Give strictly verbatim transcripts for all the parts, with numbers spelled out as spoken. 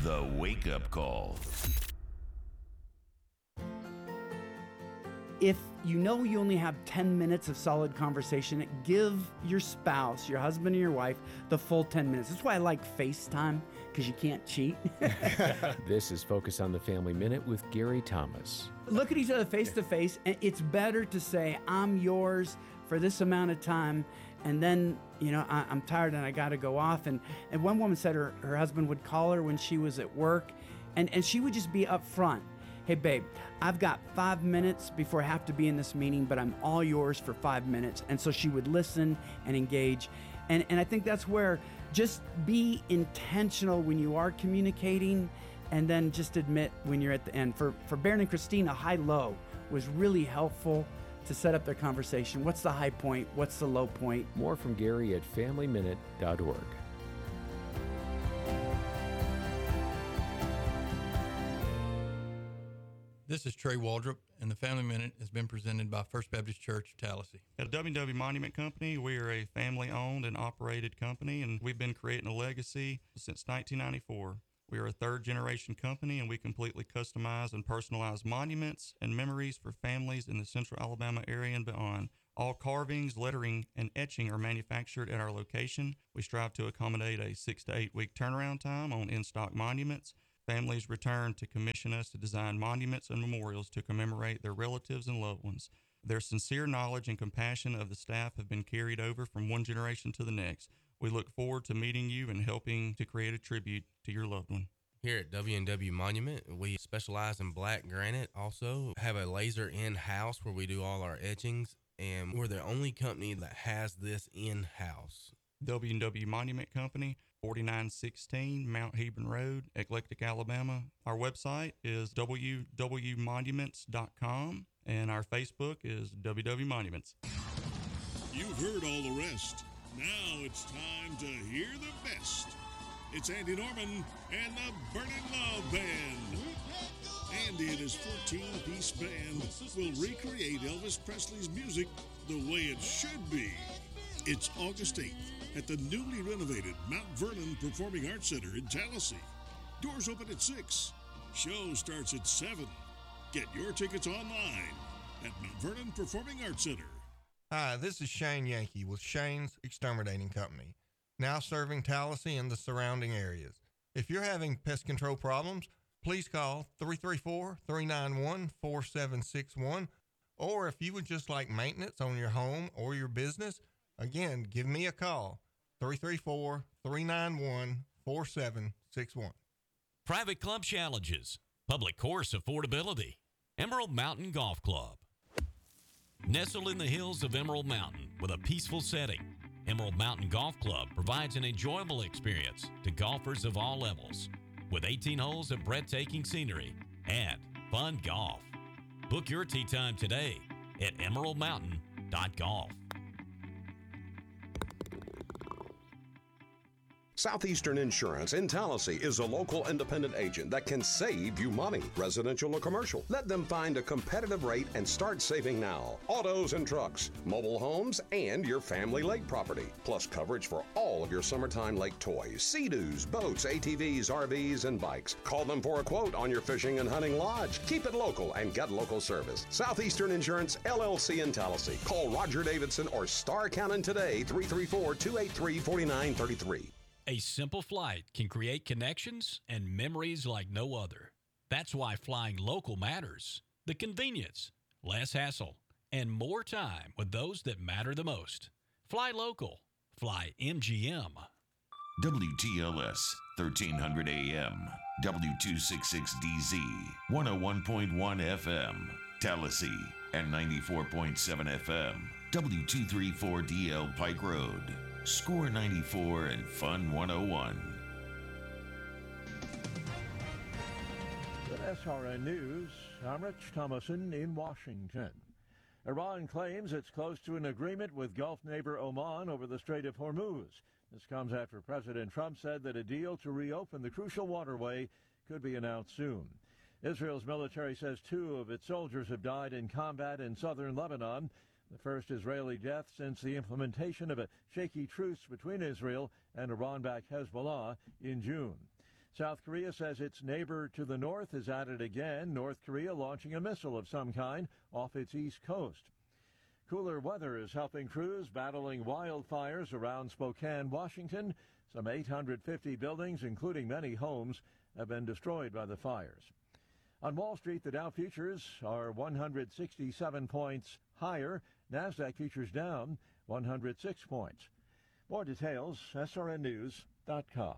The Wake Up Call. If you know you only have ten minutes of solid conversation, give your spouse, your husband or your wife, the full ten minutes. That's why I like FaceTime, because you can't cheat. This is Focus on the Family Minute with Gary Thomas. Look at each other face to face, and it's better to say, I'm yours for this amount of time, and then, you know, I, I'm tired and I got to go off. And, and one woman said her, her husband would call her when she was at work, and, and she would just be upfront. Hey, babe, I've got five minutes before I have to be in this meeting, but I'm all yours for five minutes. And so she would listen and engage. And, and I think that's where just be intentional when you are communicating, and then just admit when you're at the end. For, for Baron and Christina, high-low was really helpful to set up their conversation. What's the high point? What's the low point? More from Gary at family minute dot org. This is Trey Waldrop, and the Family Minute has been presented by First Baptist Church of Tallahassee. At W and W Monument Company, we are a family-owned and operated company, and we've been creating a legacy since nineteen ninety-four. We are a third-generation company, and we completely customize and personalize monuments and memories for families in the central Alabama area and beyond. All carvings, lettering, and etching are manufactured at our location. We strive to accommodate a six to eight week turnaround time on in-stock monuments. Families return to commission us to design monuments and memorials to commemorate their relatives and loved ones. Their sincere knowledge and compassion of the staff have been carried over from one generation to the next. We look forward to meeting you and helping to create a tribute to your loved one. Here at W and W Monument, we specialize in black granite. Also have a laser in-house where we do all our etchings, and we're the only company that has this in-house. W and W Monument Company, forty-nine sixteen Mount Hebron Road, Eclectic, Alabama. Our website is w w monuments dot com, and our Facebook is W W Monuments. You've heard all the rest. Now it's time to hear the best. It's Andy Norman and the Burning Love Band. Andy and his fourteen-piece band will recreate Elvis Presley's music the way it should be. It's August eighth at the newly renovated Mount Vernon Performing Arts Center in Tallahassee. Doors open at six. Show starts at seven. Get your tickets online at Mount Vernon Performing Arts Center. Hi, this is Shane Yankee with Shane's Exterminating Company, now serving Tallahassee and the surrounding areas. If you're having pest control problems, please call three three four, three nine one, four seven six one, or if you would just like maintenance on your home or your business, again, give me a call, three three four, three nine one, four seven six one. Private club challenges, public course affordability, Emerald Mountain Golf Club. Nestled in the hills of Emerald Mountain with a peaceful setting, Emerald Mountain Golf Club provides an enjoyable experience to golfers of all levels, with eighteen holes of breathtaking scenery and fun golf. Book your tee time today at emerald mountain dot golf. Southeastern Insurance in Tallahassee is a local independent agent that can save you money, residential or commercial. Let them find a competitive rate and start saving now. Autos and trucks, mobile homes, and your family lake property, plus coverage for all of your summertime lake toys, Sea-Doos, boats, A T Vs, R Vs, and bikes. Call them for a quote on your fishing and hunting lodge. Keep it local and get local service. Southeastern Insurance, L L C in Tallahassee. Call Roger Davidson or Star Cannon today, three three four, two eight three, four nine three three. A simple flight can create connections and memories like no other. That's why flying local matters. The convenience, less hassle, and more time with those that matter the most. Fly local. Fly M G M. W T L S, thirteen hundred A M, W two sixty-six D Z, one oh one point one F M, Tallahassee, and ninety-four point seven F M, W two thirty-four D L Pike Road. Score ninety-four and Fun one oh one. With S R N News, I'm Rich Thomason in Washington. Iran claims it's close to an agreement with Gulf neighbor Oman over the Strait of Hormuz. This comes after President Trump said that a deal to reopen the crucial waterway could be announced soon. Israel's military says two of its soldiers have died in combat in southern Lebanon. The first Israeli death since the implementation of a shaky truce between Israel and Iran-backed Hezbollah in June. South Korea says its neighbor to the north is at it again, North Korea launching a missile of some kind off its east coast. Cooler weather is helping crews battling wildfires around Spokane, Washington. Some eight hundred fifty buildings, including many homes, have been destroyed by the fires. On Wall Street, the Dow futures are one hundred sixty-seven points higher. NASDAQ futures down one hundred six points. More details, S R N news dot com.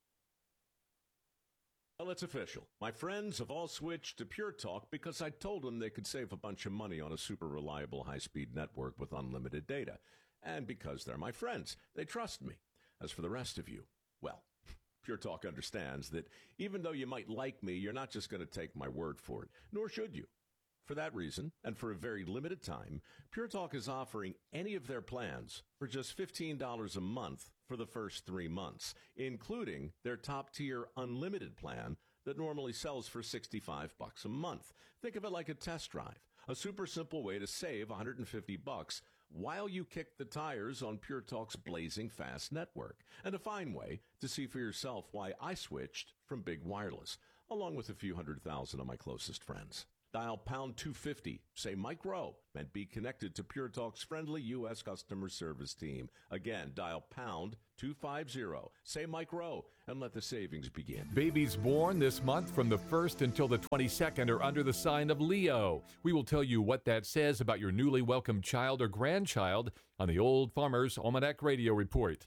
Well, it's official. My friends have all switched to Pure Talk because I told them they could save a bunch of money on a super reliable high-speed network with unlimited data. And because they're my friends, they trust me. As for the rest of you, well, Pure Talk understands that even though you might like me, you're not just going to take my word for it, nor should you. For that reason, and for a very limited time, Pure Talk is offering any of their plans for just fifteen dollars a month for the first three months, including their top-tier unlimited plan that normally sells for sixty-five bucks a month. Think of it like a test drive, a super simple way to save one hundred fifty bucks while you kick the tires on Pure Talk's blazing fast network, and a fine way to see for yourself why I switched from big wireless, along with a few hundred thousand of my closest friends. Dial pound two fifty, say Mike Rowe, and be connected to Pure Talk's friendly U S customer service team. Again, dial pound two fifty, say Mike Rowe, and let the savings begin. Babies born this month from the first until the twenty-second are under the sign of Leo. We will tell you what that says about your newly welcomed child or grandchild on the Old Farmer's Almanac Radio Report.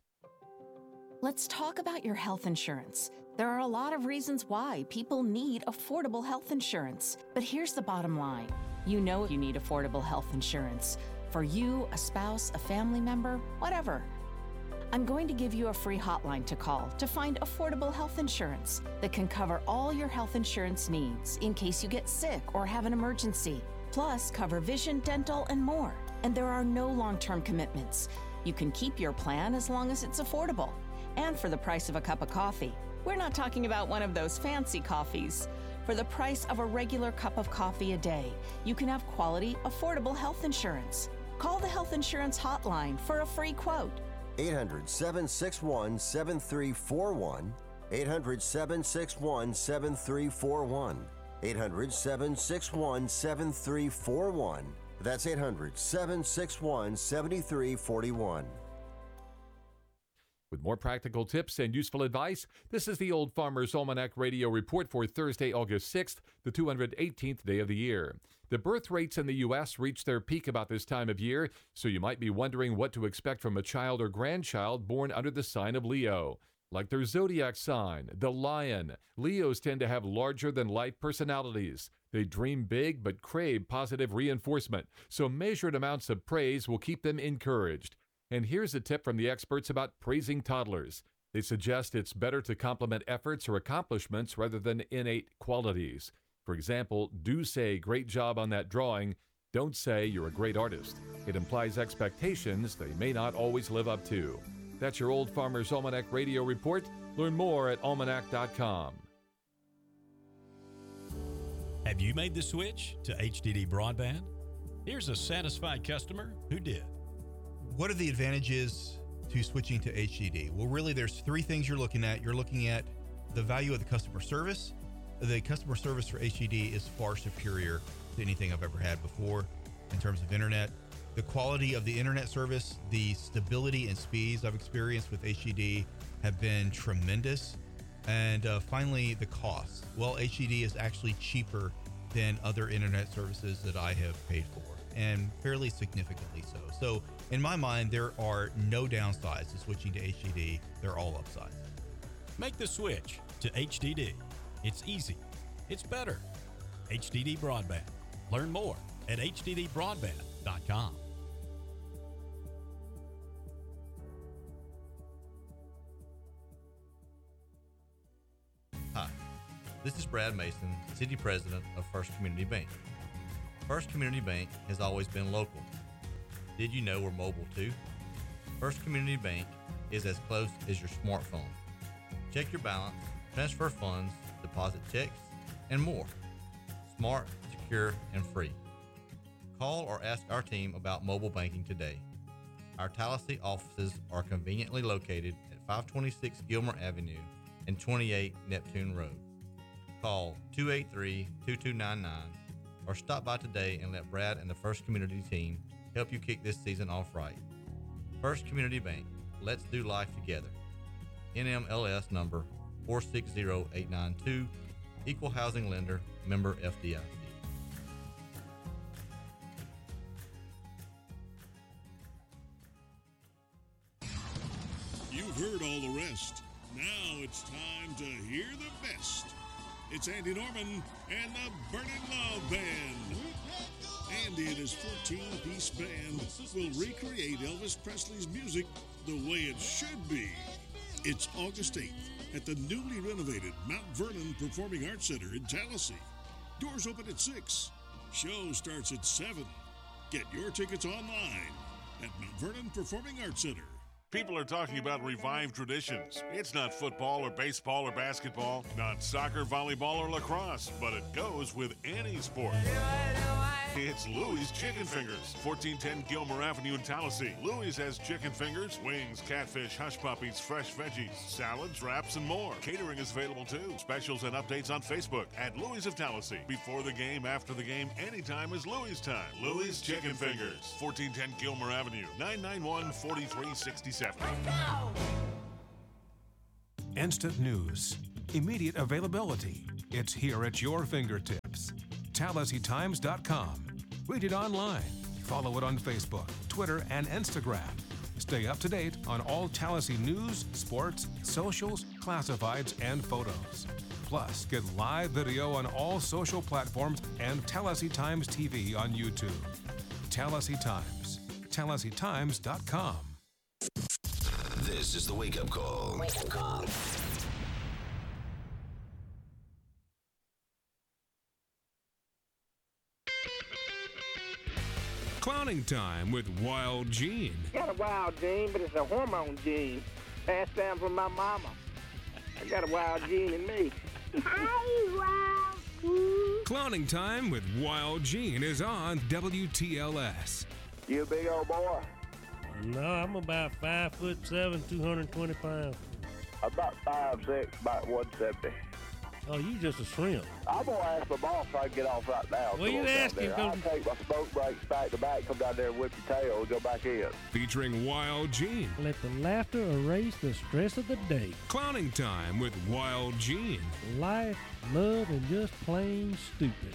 Let's talk about your health insurance. There are a lot of reasons why people need affordable health insurance. But here's the bottom line. You know you need affordable health insurance. For you, a spouse, a family member, whatever. I'm going to give you a free hotline to call to find affordable health insurance that can cover all your health insurance needs in case you get sick or have an emergency. Plus, cover vision, dental, and more. And there are no long-term commitments. You can keep your plan as long as it's affordable. And for the price of a cup of coffee. We're not talking about one of those fancy coffees. For the price of a regular cup of coffee a day, you can have quality, affordable health insurance. Call the Health Insurance Hotline for a free quote. eight hundred, seven six one, seven three four one. eight hundred, seven six one, seven three four one. eight hundred, seven six one, seven three four one. That's eight hundred, seven six one, seven three four one. With more practical tips and useful advice, this is the Old Farmer's Almanac Radio Report for Thursday, August sixth, the two hundred eighteenth day of the year. The birth rates in the U S reach their peak about this time of year, so you might be wondering what to expect from a child or grandchild born under the sign of Leo. Like their zodiac sign, the lion, Leos tend to have larger-than-life personalities. They dream big but crave positive reinforcement, so measured amounts of praise will keep them encouraged. And here's a tip from the experts about praising toddlers. They suggest it's better to compliment efforts or accomplishments rather than innate qualities. For example, do say, "Great job on that drawing." Don't say you're a great artist. It implies expectations they may not always live up to. That's your Old Farmer's Almanac Radio Report. Learn more at almanac dot com. Have you made the switch to H D D broadband? Here's a satisfied customer who did. What are the advantages to switching to H D D? Well, really, there's three things you're looking at. You're looking at the value of the customer service. The customer service for H D D is far superior to anything I've ever had before in terms of internet. The quality of the internet service, the stability and speeds I've experienced with H D D have been tremendous. And uh, finally, the cost. Well, H D D is actually cheaper than other internet services that I have paid for, and fairly significantly so. So in my mind, there are no downsides to switching to H D D. They're all upsides. Make the switch to H D D. It's easy. It's better. H D D Broadband. Learn more at H D D broadband dot com. Hi, this is Brad Mason, City President of First Community Bank. First Community Bank has always been local. Did you know we're mobile too? First Community Bank is as close as your smartphone. Check your balance, transfer funds, deposit checks, and more. Smart, secure, and free. Call or ask our team about mobile banking today. Our Tallahassee offices are conveniently located at five twenty-six Gilmer Avenue and twenty-eight Neptune Road. Call two eight three, two two nine nine or stop by today and let Brad and the First Community team help you kick this season off right. First Community Bank, let's do life together. N M L S number four six zero eight nine two, Equal Housing Lender, member F D I C. You've heard all the rest. Now it's time to hear the best. It's Andy Norman and the Burning Love Band. Andy and his fourteen-piece band will recreate Elvis Presley's music the way it should be. It's August eighth at the newly renovated Mount Vernon Performing Arts Center in Tallahassee. Doors open at six. Show starts at seven. Get your tickets online at Mount Vernon Performing Arts Center. People are talking about revived traditions. It's not football or baseball or basketball, not soccer, volleyball, or lacrosse, but it goes with any sport. It's Louie's Chicken Fingers, fourteen ten Gilmer Avenue in Tallahassee. Louie's has chicken fingers, wings, catfish, hush puppies, fresh veggies, salads, wraps, and more. Catering is available too. Specials and updates on Facebook at Louie's of Tallahassee. Before the game, after the game, anytime is Louie's time. Louie's Chicken Fingers, fourteen ten Gilmer Avenue, nine nine one, four three six seven. Instant news, immediate availability. It's here at your fingertips. Tallahassee Times dot com. Read it online. Follow it on Facebook, Twitter, and Instagram. Stay up to date on all Tallahassee news, sports, socials, classifieds, and photos. Plus, get live video on all social platforms and Tallahassee Times T V on YouTube. Tallahassee Times. Tallahassee Times dot com. This is the Wake Up Call. Wake Up Call. Clowning time with Wild Gene. Got a wild gene, but it's a hormone gene passed down from my mama. I got a wild gene in me. Hi, Wild Gene. Clowning time with Wild Gene is on W T L S. You a big old boy? No, I'm about five foot seven, two hundred twenty pounds. About five six, about one seventy. Oh, you just a shrimp. I'm gonna ask my boss if I can get off right now. Well, you ask him. I'll take my smoke breaks back to back, come down there and whip your tail and go back in. Featuring Wild Gene. Let the laughter erase the stress of the day. Clowning time with Wild Gene. Life, love, and just plain stupid.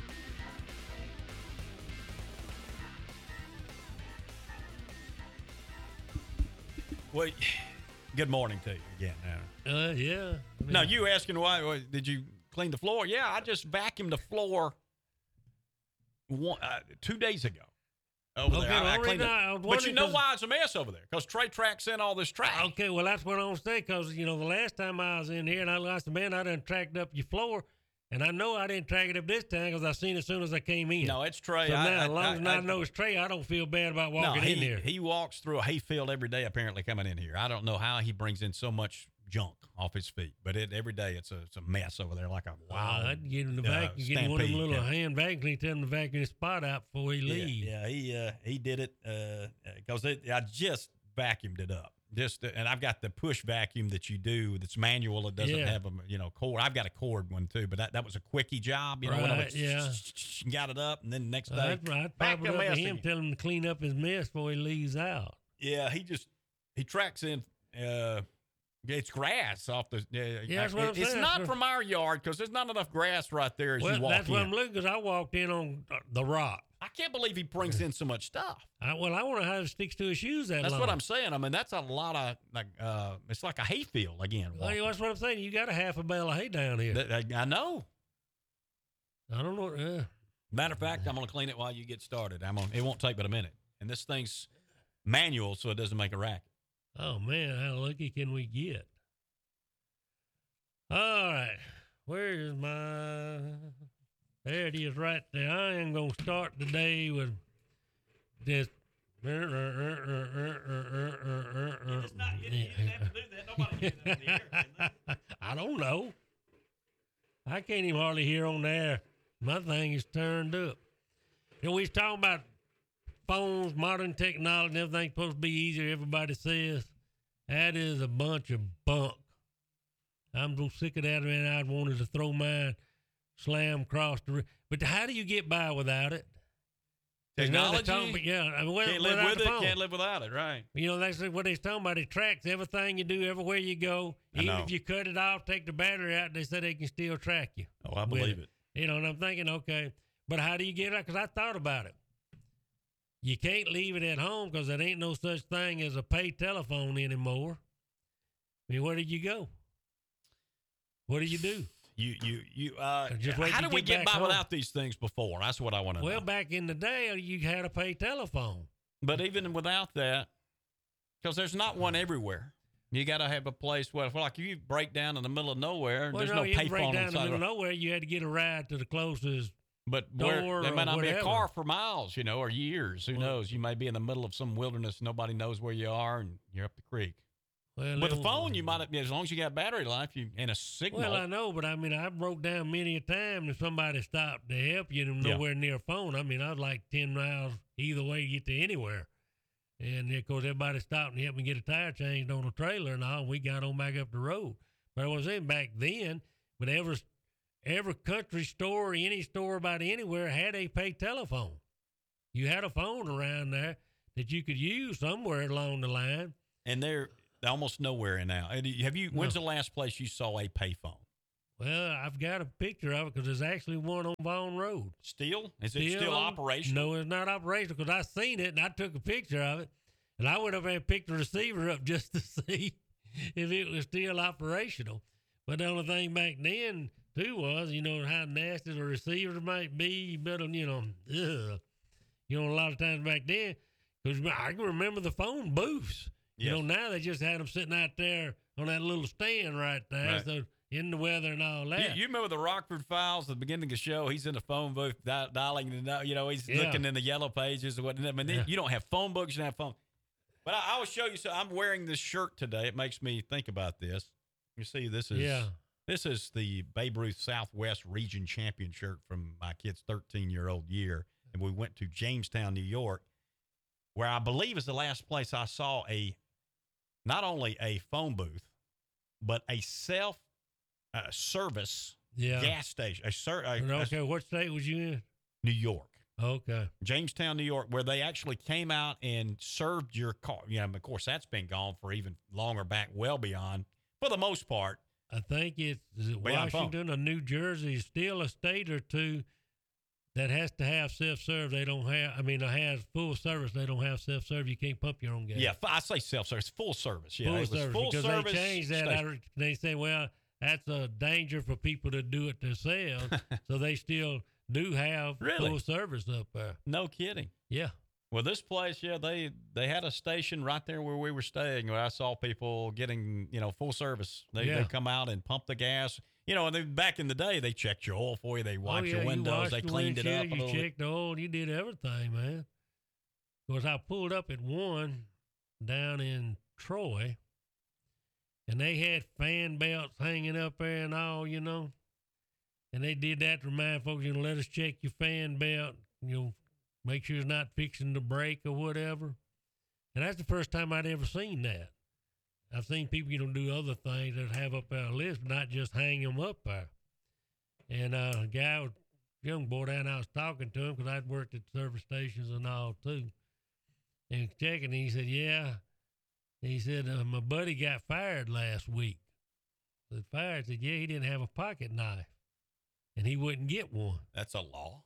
Well, good morning to you again. Uh, yeah. I mean, no, you asking why? why- Did you clean the floor? Yeah, I just vacuumed the floor one, uh, two days ago. Over Okay, there. I- well, I only cleaned it. now, I was But you wondering know 'cause- why it's a mess over there? Because Trey tracks in all this trash. Okay, well, that's what I want to say, because, you know, the last time I was in here, and I said, man, I done tracked up your floor, and I know I didn't track it up this time because I seen it as soon as I came in. No, it's Trey. So I- now, I- as long as I- I, I- know it's Trey, I don't feel bad about walking no, he, in here. He walks through a hayfield every day, apparently, coming in here. I don't know how he brings in so much junk off his feet, but it, every day it's a, it's a mess over there, like a wild. Uh, I'd get him the uh, vacuum, get him one of them stampede. little Yeah. hand vacuums, tell him to vacuum his spot out before he Yeah, leaves. Yeah, he uh, he did it because it I just vacuumed it up. Just uh, and I've got the push vacuum that you do that's manual. It doesn't Yeah. have a you know cord. I've got a cord one too, but that, that was a quickie job. You know, when I Right, would yeah. got it up, and then the next day I'd, I'd back pop it to up to mess him, again. tell him to clean up his mess before he leaves out. Yeah, he just he tracks in. Uh, it's grass off the. Uh, Yeah, that's what I'm it's saying. not That's from our yard because there's not enough grass right there as Well, you walk that's in. what I'm looking, because I walked in on uh, the rock. I can't believe he brings in so much stuff. I, well, I want to have sticks to his shoes that That's long. what I'm saying. I mean, that's a lot of like. Uh, it's like a hayfield again. Well, walking. that's what I'm saying. You got a half a bale of hay down here. Th- I I know. I don't know. Uh, Matter of fact, I'm going to clean it while you get started. I'm on. It won't take but a minute, and this thing's manual, so it doesn't make a racket. oh, man, how lucky can we get? All right. Where's my... There it is right there. I am going to start the day with this... I don't know. I can't even hardly hear on the air. My thing is turned up. You know, we was talking about phones, modern technology, and everything's supposed to be easier, everybody says. That is a bunch of bunk. I'm so sick of that, man. I wanted to throw mine, slam across the. But how do you get by without it? Technology? Talking, yeah, I mean, Can't live with it, can't live without it, right. You know, that's what they're talking about. It tracks everything you do, everywhere you go. I Even know. if you cut it off, take the battery out, they say they can still track you. Oh, I with believe it. You know, and I'm thinking, okay, but how do you get it out? Because I thought about it. You can't leave it at home because there ain't no such thing as a pay telephone anymore. I mean, where do you go? What do you do? You, you, you. Uh, Just wait how till did we you get get by back home. without these things before? That's what I want to Well, know. back in the day, you had a pay telephone. But even without that, because there's not one everywhere. You got to have a place where, well, like you break down in the middle of nowhere, Well, there's no, no you break payphone down in the inside. middle of of- nowhere. You had to get a ride to the closest But door where, there or might not be a whatever. car for miles, you know, or years. Who knows? You may be in the middle of some wilderness. Nobody knows where you are, and you're up the creek. Well, With the it- phone, you might have, as long as you got battery life, you and a signal. Well, I know, but I mean, I broke down many a time if somebody stopped to help you and Yeah. nowhere near a phone. I mean, I was like ten miles either way to get to anywhere. And of course, everybody stopped and helped me get a tire changed on a trailer and all. And we got on back up the road. But I was saying back then, but every every country store, any store about anywhere had a pay telephone. You had a phone around there that you could use somewhere along the line. and they're almost nowhere in now. And have you? When's the last place you saw a payphone? Well, I've got a picture of it because there's actually one on Vaughn Road. Still? Is it still on- operational? No, it's not operational because I seen it and I took a picture of it. And I went up and picked the receiver up just to see if it was still operational. But the only thing back then, too, was, you know, how nasty the receiver might be. You better, you know, ugh. You know, a lot of times back then, because I can remember the phone booths. You Yes. know, now they just had them sitting out there on that little stand right there. Right. So in the weather and all You, that. you remember the Rockford Files at the beginning of the show? He's in the phone booth di- dialing, the, you know, he's Yeah. looking in the yellow pages or whatnot. I mean, Yeah. you don't have phone books, you don't have phone. But I, I will show you. So I'm wearing this shirt today. It makes me think about this. You see, this is Yeah. this is the Babe Ruth Southwest Region Champion shirt from my kid's thirteen-year-old year. And we went to Jamestown, New York, where I believe is the last place I saw a, not only a phone booth, but a self uh, service Yeah. gas station. A, ser- a, And a- okay, what state was you in? New York. Okay. Jamestown, New York, where they actually came out and served your car. Yeah, of course, that's been gone for even longer back, well beyond, for the most part. I think it's is it Beyond phone. Washington or New Jersey, still a state or two that has to have self-serve. They don't have, I mean, it has full service. They don't have self-serve. You can't pump your own gas. Yeah, f- I say self-service, full service. Yeah, full it was service. full because service they changed that. station. I, they say, well, that's a danger for people to do it themselves. So they still do have Really? full service up there. No kidding. Yeah. Well, this place, yeah, they they had a station right there where we were staying where I saw people getting, you know, full service. They Yeah. they come out and pump the gas. You know, and then back in the day, they checked your oil for you. They wiped oh, yeah, your you windows. washed They the cleaned it up windshield, a You little bit. checked the oil. You did everything, man. Of course, I pulled up at one down in Troy, and they had fan belts hanging up there and all, you know. And they did that to remind folks, you know, let us check your fan belt, you know, make sure it's not fixing to break or whatever. And that's the first time I'd ever seen that. I've seen people, you know, do other things that have up our list, but not just hang them up there. And uh, a guy, was, young boy down, I was talking to him because I'd worked at service stations and all too. And checking, and he said, yeah. He said, uh, my buddy got fired last week. The fired said, yeah, he didn't have a pocket knife. And he wouldn't get one. That's a law.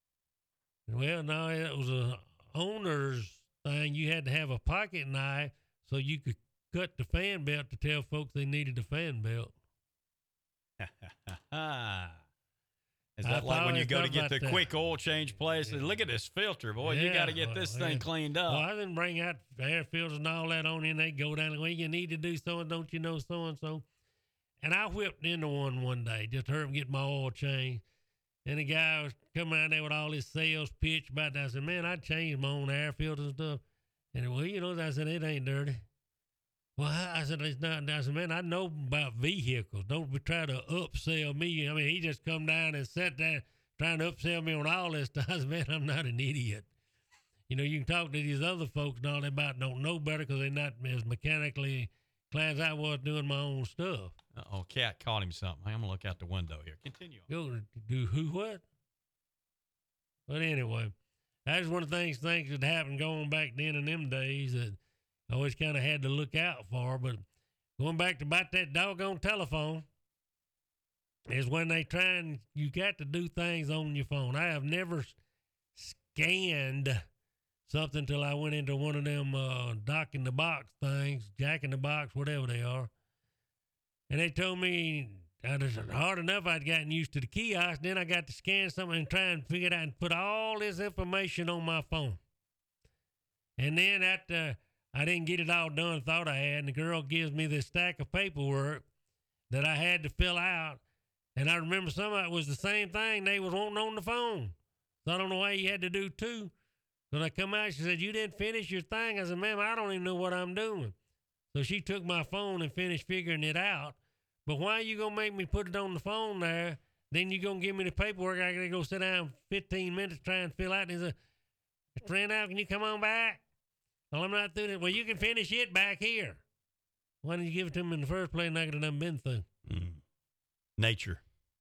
Well, no, it was a owner's thing. You had to have a pocket knife so you could cut the fan belt to tell folks they needed a fan belt. Is I that like when thought you it's go to not get about the that. quick oil change place? And look at this filter, boy. you Yeah, got to get well, this well, thing cleaned up. Well, I didn't bring out air filters and all that on, and they go down. Well, you need to do so, and don't you know so and so. And I whipped into one one day, just heard him get my oil changed. And the guy was coming out there with all his sales pitch about that. I said, man, I changed my own air filters and stuff. And he, well, you know, I said, it ain't dirty. Well, I I said, it's not. I said, man, I know about vehicles. Don't be try to upsell me. I mean, he just come down and sat there trying to upsell me on all this stuff. I said, man, I'm not an idiot. You know, you can talk to these other folks and all that about don't know better because they're not as mechanically Glad I was doing my own stuff. Oh, cat caught him something. I'm gonna look out the window here. Continue. Go do who what? But anyway, that's one of the things things that happened going back then in them days that I always kind of had to look out for. But going back to about that doggone telephone is when they try and you got to do things on your phone. I have never scanned something till I went into one of them uh, dock in the box things, jack in the box, whatever they are. And they told me I was hard enough I'd gotten used to the kiosk. Then I got to scan something and try and figure it out and put all this information on my phone. And then after I didn't get it all done, thought I had, and the girl gives me this stack of paperwork that I had to fill out. And I remember some of it was the same thing they was wanting on the phone. So I don't know why you had to do two. When I come out, she said, "You didn't finish your thing." I said, "Ma'am, I don't even know what I'm doing." So she took my phone and finished figuring it out. But why you going to make me put it on the phone there? Then you going to give me the paperwork. I got to go sit down fifteen minutes trying to fill out. And he said, "Friend, out, can you come on back?" Well, I'm not doing it. Well, you can finish it back here. Why didn't you give it to me in the first place and I could have done been through? Mm. Nature.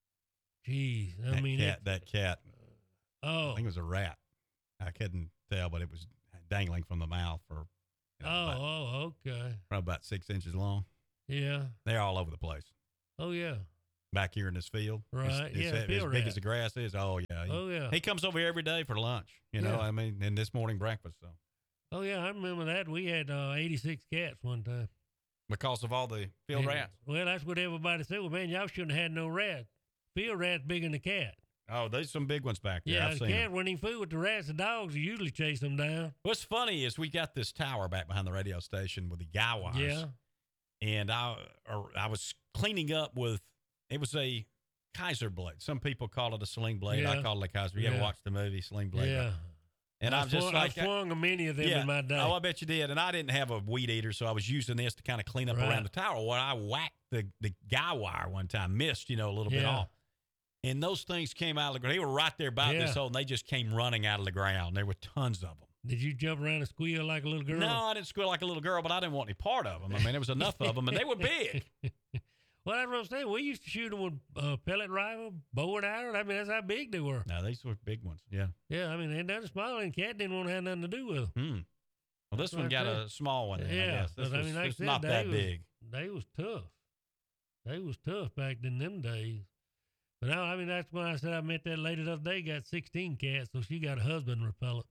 Jeez. I that mean, cat, it, that cat. Oh. I think it was a rat. I couldn't tell, but it was dangling from the mouth for you know, oh, about, oh, okay. probably about six inches long. Yeah. They're all over the place. Oh, yeah. Back here in this field. Right. It's, yeah, it's, as field big rat. as the grass is. Oh, yeah. He, Oh, yeah. He comes over here every day for lunch, you know, Yeah. I mean, and this morning breakfast. So Oh, yeah, I remember that. We had uh, eighty-six cats one time. because of all the field And- rats. Well, that's what everybody said. Well, man, y'all shouldn't have had no rats. Field rat's bigger than the cat. Oh, there's some big ones back there. Yeah, I've the seen cat them. wouldn't even fool with the rats. The dogs you usually chase them down. What's funny is we got this tower back behind the radio station with the guy wires. Yeah. And I, or I was cleaning up with, it was a Kaiser blade. Some people call it a sling blade. I Yeah. call it a Kaiser. You ever Yeah. watch the movie Sling Blade? Yeah. And I I'm just swung, like, I swung a many of them yeah. in my day. Oh, I bet you did. And I didn't have a weed eater, so I was using this to kind of clean up Right. around the tower. Well, I whacked the, the guy wire one time, missed, you know, a little bit Yeah. off. And those things came out of the ground. They were right there by Yeah. this hole, and they just came running out of the ground. There were tons of them. Did you jump around and squeal like a little girl? No, I didn't squeal like a little girl, but I didn't want any part of them. I mean, there was enough of them, and they were big. Well, that's what I'm saying. We used to shoot them with uh, pellet rifle, bow and arrow. I mean, that's how big they were. No, these were big ones. Yeah. Yeah, I mean, they done small, and cat didn't want to have nothing to do with them. Hmm. Well, this That's one what I got said. a small one in it, I Yeah, guess. This but I was, mean, like I it's said, not they that was, big. They was tough. They was tough back in them days. But now, I mean, that's when I said I met that lady the other day, got sixteen cats, so she got a husband repellent.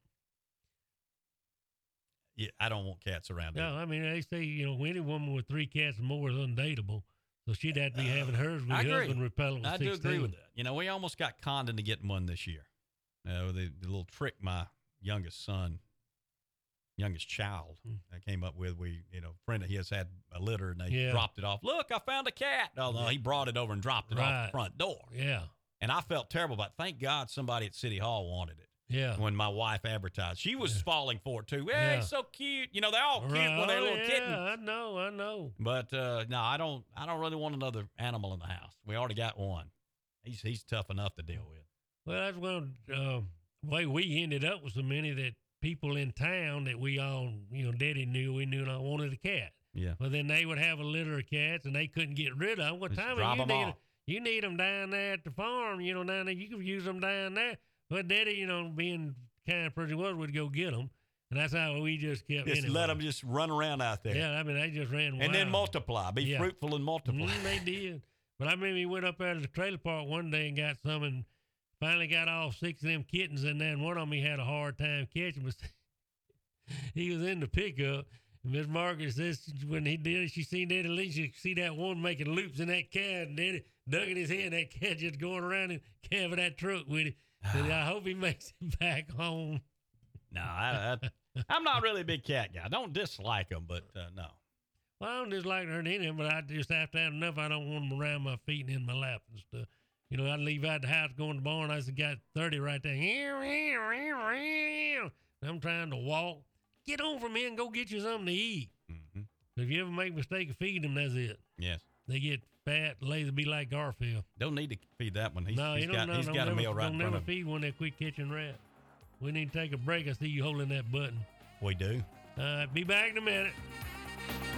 Yeah, I don't want cats around. No, here. I mean, they say, you know, any woman with three cats or more is undateable. So she'd have to be having hers with I agree. husband repellent with I do sixteen. sixteen. agree with that. You know, we almost got conned into getting one this year. You know, the, the little trick my youngest son, youngest child, Hmm. I came up with. We, you know, friend of his had a litter and they Yeah. dropped it off. Look, I found a cat. No, no, he brought it over and dropped it off Right. the front door. Yeah. And I felt terrible, but thank God somebody at City Hall wanted it. Yeah. When my wife advertised, she was falling for it too. Hey, Yeah. so cute. You know, they're all cute Right. when they're Oh, little yeah, kittens. I know, I know. But uh, no, I don't. I don't really want another animal in the house. We already got one. He's he's tough enough to deal with. Well, that's one uh, way we ended up with so many that people in town that we all, you know, Daddy knew, we knew, and I wanted a cat. Yeah. Well, then they would have a litter of cats, and they couldn't get rid of them. What Just time drop you 'em need? off. You need them down there at the farm, you know, down there. You could use them down there. But Daddy, you know, being kind of person he was, would go get them, and that's how we just kept. Just anyway. let them just run around out there. Yeah, I mean, they just ran wild. And then multiply. Be Yeah. fruitful and multiply. Mm, they did. But I remember he went up there to the trailer park one day and got some, and finally got all six of them kittens in there, and one of them he had a hard time catching. But he was in the pickup, and Miss Margaret says when he did it, she seen Daddy Lee, she could see that one making loops in that cat, and Daddy dug in his head, that cat just going around and camping that truck with it. Said, I hope he makes it back home. No, I, I, I'm not really a big cat guy. I don't dislike them, but uh, no. Well, I don't dislike her any, but I just have to have enough. I don't want them around my feet and in my lap and stuff. You know, I'd leave out the house, go in the barn. I just got thirty right there. I'm trying to walk. Get on from here and go get you something to eat. Mm-hmm. If you ever make a mistake of feeding them, that's it. Yes. They get fat, lazy, be like Garfield. Don't need to feed that one. He's, no, he's you got, don't know. he's don't got never, a meal right don't in never front of him. feed one that quick catching rat. We need to take a break. I see you holding that button. We do. All right, be back in a minute.